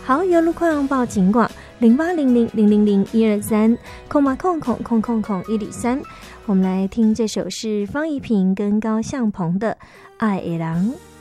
好，有路况报警广0800000123，0800000103。我们来听这首是方怡萍跟高向鹏的《爱的人》。